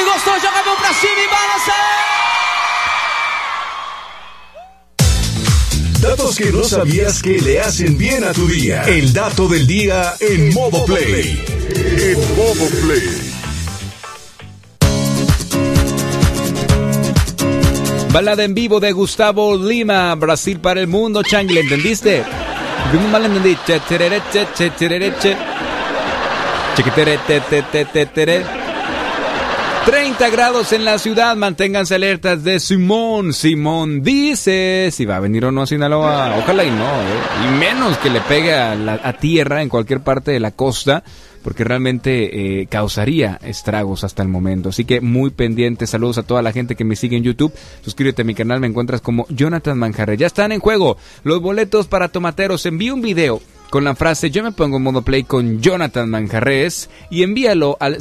gostou, joga a mão pra cima e balança! Datos que no sabías que le hacen bien a tu día. El dato del día en modo play. En modo play. Balada en vivo de Gustavo Lima, Brasil para el mundo, Changi, ¿le entendiste? Yo mal entendí. 30 grados en la ciudad, manténganse alertas de Simón. Simón dice si va a venir o no a Sinaloa, ojalá y no, y menos que le pegue a tierra en cualquier parte de la costa, porque realmente causaría estragos hasta el momento. Así que muy pendiente. Saludos a toda la gente que me sigue en YouTube. Suscríbete a mi canal, me encuentras como Jonathan Manjarres. Ya están en juego los boletos para Tomateros. Envío un video con la frase yo me pongo en modo play con Jonathan Manjarres y envíalo al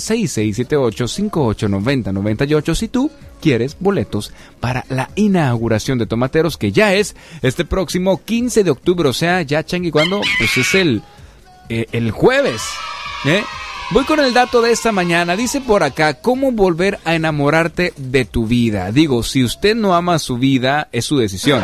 6678-5890-98 si tú quieres boletos para la inauguración de Tomateros, que ya es este próximo 15 de octubre. O sea, ya, Changi, ¿cuándo? Pues es el jueves. Voy con el dato de esta mañana. Dice por acá, ¿cómo volver a enamorarte de tu vida? Digo, si usted no ama su vida, es su decisión.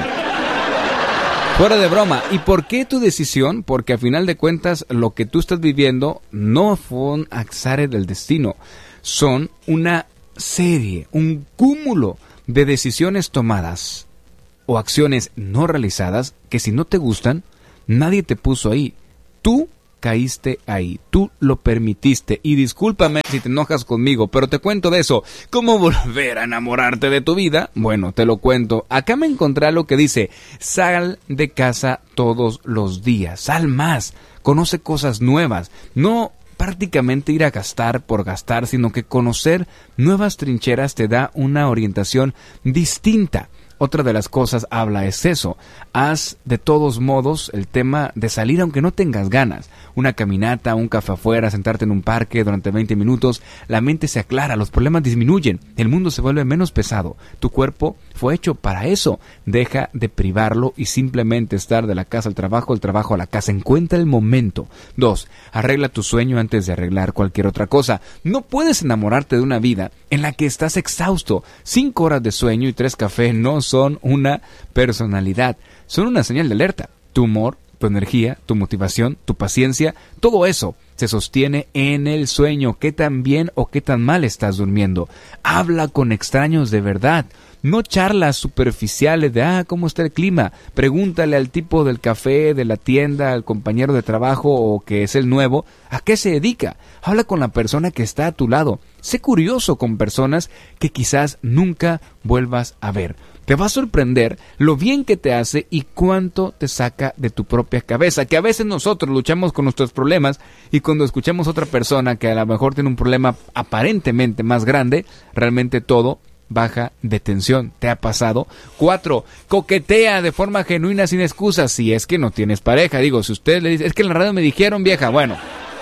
Fuera de broma. ¿Y por qué tu decisión? Porque a final de cuentas lo que tú estás viviendo no fue un azares del destino. Son una serie, un cúmulo de decisiones tomadas o acciones no realizadas que si no te gustan, nadie te puso ahí. Tú caíste ahí, tú lo permitiste, y discúlpame si te enojas conmigo, pero te cuento de eso. ¿Cómo volver a enamorarte de tu vida? Bueno, te lo cuento. Acá me encontré lo que dice, sal de casa todos los días, sal más, conoce cosas nuevas, no prácticamente ir a gastar por gastar, sino que conocer nuevas trincheras te da una orientación distinta. Otra de las cosas habla es eso, haz de todos modos el tema de salir aunque no tengas ganas, una caminata, un café afuera, sentarte en un parque durante 20 minutos, la mente se aclara, los problemas disminuyen, el mundo se vuelve menos pesado, tu cuerpo fue hecho para eso, deja de privarlo y simplemente estar de la casa al trabajo, el trabajo a la casa, encuentra el momento. 2, arregla tu sueño antes de arreglar cualquier otra cosa, no puedes enamorarte de una vida en la que estás exhausto, 5 horas de sueño y 3 cafés no son una personalidad, son una señal de alerta. Tu humor, tu energía, tu motivación, tu paciencia, todo eso se sostiene en el sueño. ¿Qué tan bien o qué tan mal estás durmiendo? Habla con extraños de verdad. No charlas superficiales de, ¿cómo está el clima? Pregúntale al tipo del café, de la tienda, al compañero de trabajo o que es el nuevo, ¿a qué se dedica? Habla con la persona que está a tu lado. Sé curioso con personas que quizás nunca vuelvas a ver. Te va a sorprender lo bien que te hace y cuánto te saca de tu propia cabeza, que a veces nosotros luchamos con nuestros problemas y cuando escuchamos a otra persona que a lo mejor tiene un problema aparentemente más grande, realmente todo baja de tensión. ¿Te ha pasado? 4, coquetea de forma genuina sin excusas si es que no tienes pareja. Digo, si usted le dice, es que en la radio me dijeron, vieja, bueno,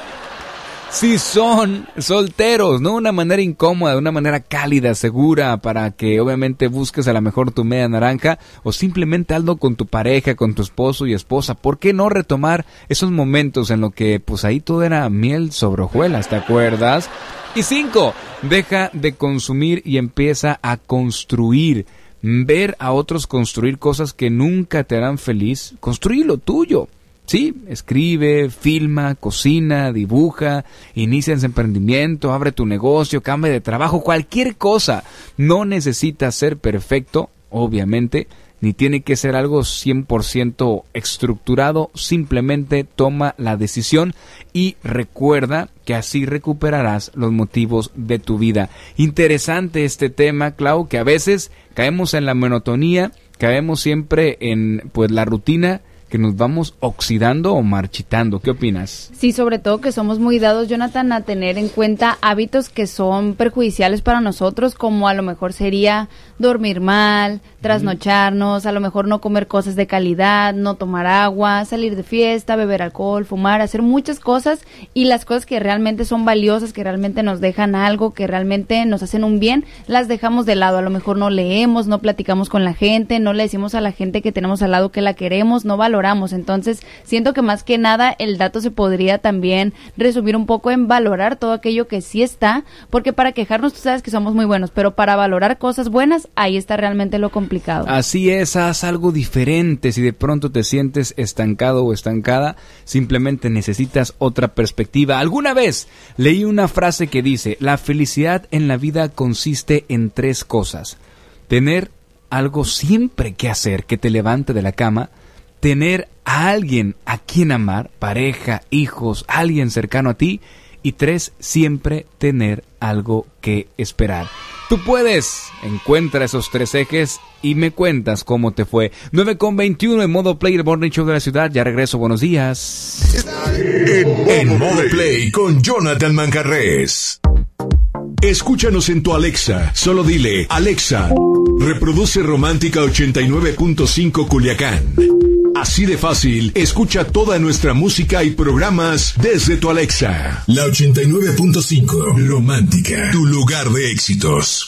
si son solteros, no de una manera incómoda, de una manera cálida, segura, para que obviamente busques a lo mejor tu media naranja, o simplemente hazlo con tu pareja, con tu esposo y esposa. ¿Por qué no retomar esos momentos en los que pues ahí todo era miel sobre hojuelas, ¿te acuerdas? Y 5, deja de consumir y empieza a construir. Ver a otros construir cosas que nunca te harán feliz, construir lo tuyo. Sí, escribe, filma, cocina, dibuja, inicia ese emprendimiento, abre tu negocio, cambia de trabajo, cualquier cosa. No necesita ser perfecto, obviamente, ni tiene que ser algo 100% estructurado, simplemente toma la decisión y recuerda que así recuperarás los motivos de tu vida. Interesante este tema, Clau, que a veces caemos en la monotonía, caemos siempre en pues la rutina, que nos vamos oxidando o marchitando. ¿Qué opinas? Sí, sobre todo que somos muy dados, Jonathan, a tener en cuenta hábitos que son perjudiciales para nosotros, como a lo mejor sería dormir mal, trasnocharnos, a lo mejor no comer cosas de calidad, no tomar agua, salir de fiesta, beber alcohol, fumar, hacer muchas cosas, y las cosas que realmente son valiosas, que realmente nos dejan algo, que realmente nos hacen un bien, las dejamos de lado. A lo mejor no leemos, no platicamos con la gente, no le decimos a la gente que tenemos al lado que la queremos, no valoramos valoramos. Entonces, siento que más que nada el dato se podría también resumir un poco en valorar todo aquello que sí está, porque para quejarnos tú sabes que somos muy buenos, pero para valorar cosas buenas, ahí está realmente lo complicado. Así es, haz algo diferente. Si de pronto te sientes estancado o estancada, simplemente necesitas otra perspectiva. Alguna vez leí una frase que dice: la felicidad en la vida consiste en 3 cosas. Tener algo siempre que hacer que te levante de la cama, tener a alguien a quien amar, pareja, hijos, alguien cercano a ti, y 3, siempre tener algo que esperar. Tú puedes, encuentra esos 3 ejes y me cuentas cómo te fue. 9:21 en Modo Play, el Morning Show de la ciudad. Ya regreso, buenos días. En Modo Play con Jonathan Manjarrés. Escúchanos en tu Alexa. Solo dile: Alexa, reproduce Romántica 89.5 Culiacán. Así de fácil, escucha toda nuestra música y programas desde tu Alexa. La 89.5 Romántica, tu lugar de éxitos.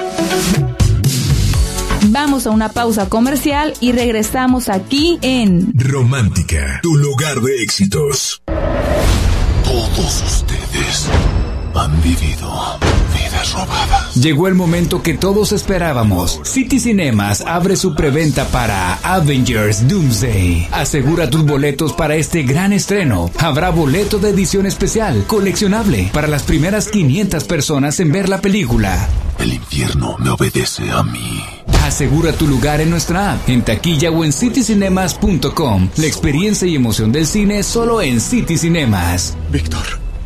Vamos a una pausa comercial y regresamos aquí en Romántica, tu lugar de éxitos. Todos ustedes han vivido vidas robadas. Llegó el momento que todos esperábamos. City Cinemas abre su preventa para Avengers Doomsday. Asegura tus boletos para este gran estreno. Habrá boleto de edición especial, coleccionable, para las primeras 500 personas en ver la película. El infierno me obedece a mí. Asegura tu lugar en nuestra app, en taquilla o en citycinemas.com. La experiencia y emoción del cine solo en City Cinemas. Víctor,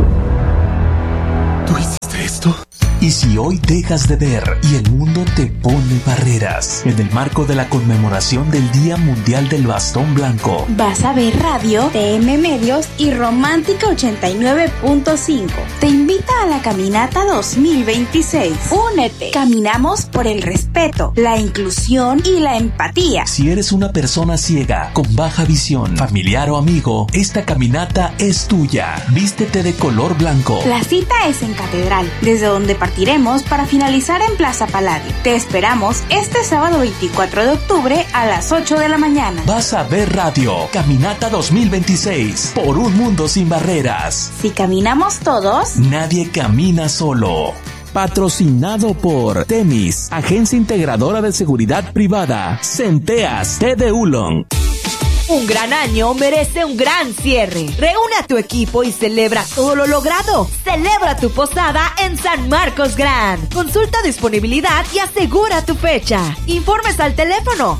¿tú hiciste esto? ¿Y si hoy dejas de ver y el mundo te pone barreras? En el marco de la conmemoración del Día Mundial del Bastón Blanco, Vas a ver Radio, TM Medios y Romántica 89.5 te invita a la Caminata 2026. Únete. Caminamos por el respeto, la inclusión y la empatía. si eres una persona ciega, con baja visión, familiar o amigo, esta caminata es tuya. Vístete de color blanco. La cita es en Catedral, desde donde partiremos para finalizar en Plaza Palladio. Te esperamos este sábado 24 de octubre a las 8 de la mañana. Vas a ver Radio, Caminata 2026, por un mundo sin barreras. Si caminamos todos, Nadie camina solo. Patrocinado por Temis, agencia integradora de seguridad privada. Centeas, T de Ulon. Un gran año merece un gran cierre. Reúne a tu equipo y celebra todo lo logrado. Celebra tu posada en San Marcos Grand. Consulta disponibilidad y asegura tu fecha. Informes al teléfono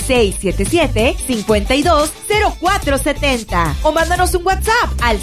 6677-520470 o mándanos un WhatsApp al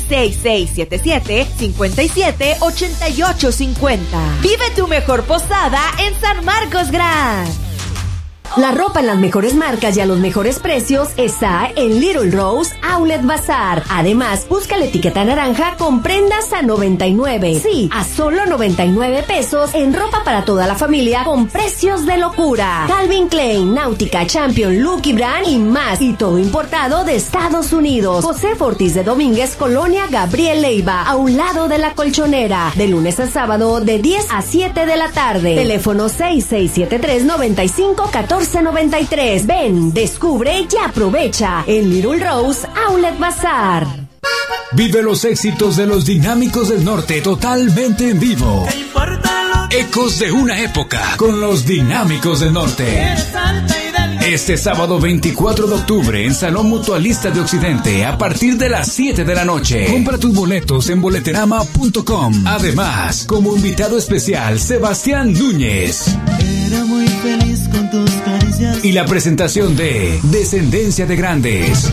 6677-578850. Vive tu mejor posada en San Marcos Grand. La ropa en las mejores marcas y a los mejores precios está en Little Rose Outlet Bazaar. Además, busca la etiqueta naranja con prendas a 99. Sí, a solo 99 pesos en ropa para toda la familia con precios de locura. Calvin Klein, Náutica, Champion, Lucky Brand y más. Y todo importado de Estados Unidos. José Ortiz de Domínguez, Colonia Gabriel Leiva, a un lado de la Colchonera. De lunes a sábado de 10 a 7 de la tarde. Teléfono 6673-951493. Ven, descubre y aprovecha en Little Rose Outlet Bazaar. Vive los éxitos de los Dinámicos del Norte totalmente en vivo. Ecos de una época con los Dinámicos del Norte. Este sábado 24 de octubre en Salón Mutualista de Occidente a partir de las 7 de la noche. Compra tus boletos en boleterama.com. Además, como invitado especial, Sebastián Núñez. Era muy feliz con tus caricias. Y la presentación de Descendencia de Grandes.